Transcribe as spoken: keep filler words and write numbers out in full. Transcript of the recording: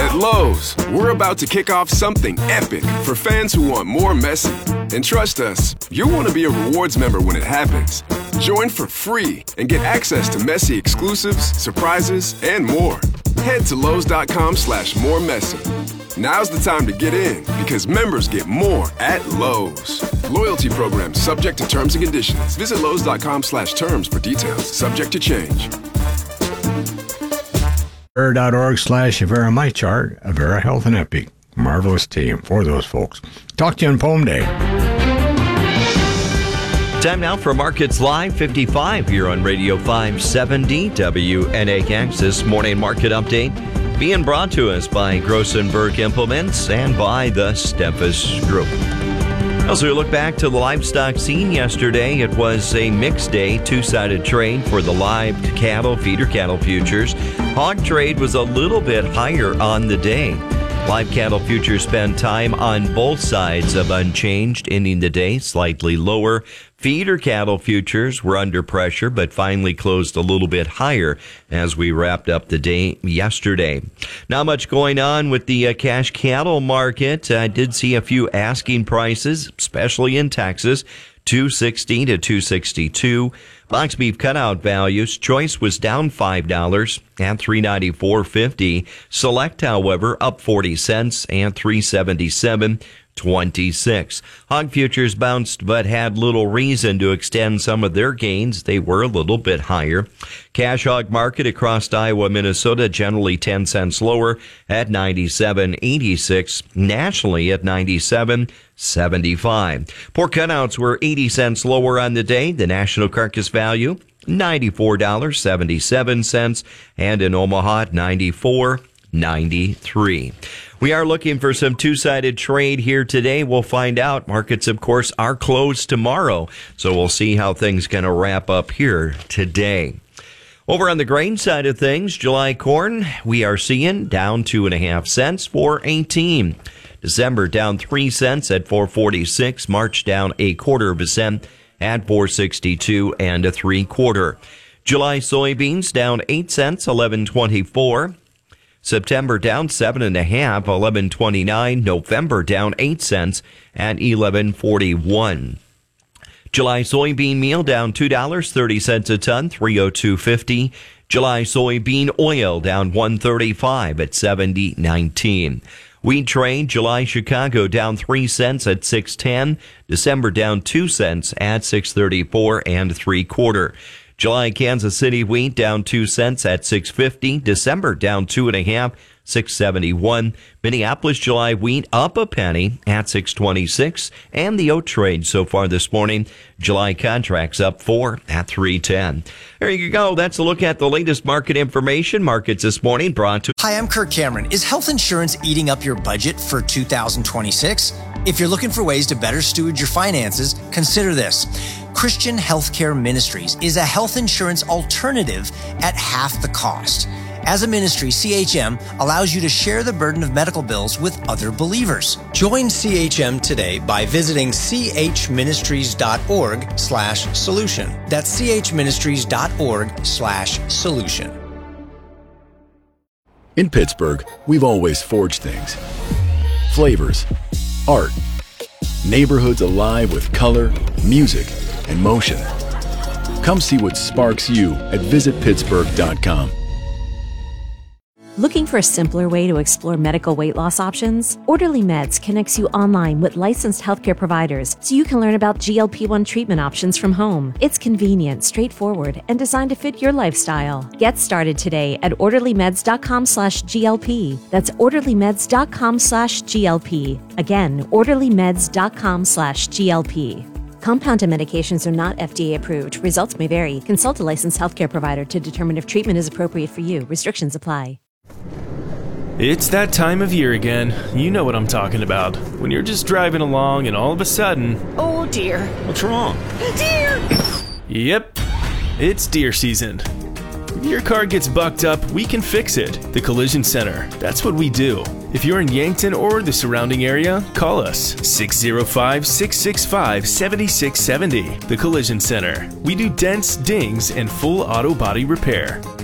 At Lowe's, we're about to kick off something epic for fans who want more Messi. And trust us, you'll want to be a rewards member when it happens. Join for free and get access to Messi exclusives, surprises, and more. Head to Lowe's.com slash more Messi. Now's the time to get in because members get more at Lowe's. Loyalty program subject to terms and conditions. Visit Lowe's.com slash terms for details. Subject to change. Avera.org slash Avera MyChart, Avera Health and Epic. Marvelous team for those folks. Talk to you on Poem Day. Time now for Markets Live fifty-five here on Radio five seventy W N A X. This morning market update being brought to us by Grossenberg Implements and by the Steffes Group. As we look back to the livestock scene yesterday, it was a mixed day, two-sided trade for the live cattle, feeder cattle futures. Hog trade was a little bit higher on the day. Live cattle futures spent time on both sides of unchanged, ending the day slightly lower. Feeder cattle futures were under pressure, but finally closed a little bit higher as we wrapped up the day yesterday. Not much going on with the uh, cash cattle market. I did see a few asking prices, especially in Texas, two sixty to two sixty-two. Box beef cutout values, choice was down five dollars at three ninety-four fifty. Select, however, up forty cents and three seventy-seven twenty-six. Hog futures bounced but had little reason to extend some of their gains. They were a little bit higher. Cash hog market across Iowa, Minnesota, generally ten cents lower at ninety-seven eighty-six. Nationally at ninety-seven seventy-five. Pork cutouts were eighty cents lower on the day. The national carcass value, ninety-four dollars and seventy-seven cents. And in Omaha, ninety-four ninety-three. We are looking for some two-sided trade here today. We'll find out. Markets, of course, are closed tomorrow, so we'll see how things going to wrap up here today. Over on the grain side of things, July corn, we are seeing down two and a half cents for eighteen. December down three cents at four forty-six. March down a quarter of a cent at four sixty-two and a three quarter. July soybeans down eight cents, eleven twenty-four. September down seven and a half, eleven twenty-nine. November down eight cents at eleven forty-one. July soybean meal down two dollars, thirty cents a ton, three oh two fifty. July soybean oil down one thirty-five at seventy nineteen. Wheat trade, July Chicago down three cents at six ten. December down two cents at six thirty-four and three quarter. July Kansas City wheat down two cents at six fifty. December down two and a half, six seventy-one. Minneapolis July wheat up a penny at six twenty-six. And the oat trade so far this morning, July contracts up four at three ten. There you go. That's a look at the latest market information. Markets this morning brought to... Hi, I'm Kirk Cameron. Is health insurance eating up your budget for two thousand twenty-six? If you're looking for ways to better steward your finances, consider this. Christian Healthcare Ministries is a health insurance alternative at half the cost. As a ministry, C H M allows you to share the burden of medical bills with other believers. Join C H M today by visiting chministries.org slash solution. That's chministries.org slash solution. In Pittsburgh, we've always forged things. Flavors, art, neighborhoods alive with color, music, and motion. Come see what sparks you at visit pittsburgh dot com. Looking for a simpler way to explore medical weight loss options? Orderly Meds connects you online with licensed healthcare providers so you can learn about G L P one treatment options from home. It's convenient, straightforward, and designed to fit your lifestyle. Get started today at orderlymeds.com slash GLP. That's orderlymeds.com slash GLP. Again, orderlymeds.com slash GLP. Compounded medications are not F D A approved. Results may vary. Consult a licensed healthcare provider to determine if treatment is appropriate for you. Restrictions apply. It's that time of year again. You know what I'm talking about. When you're just driving along and all of a sudden... Oh dear. What's wrong? Deer! Yep, it's deer season. If your car gets bucked up, we can fix it. The Collision Center. That's what we do. If you're in Yankton or the surrounding area, call us. six oh five, six six five, seven six seven oh. The Collision Center. We do dents, dings, and full auto body repair.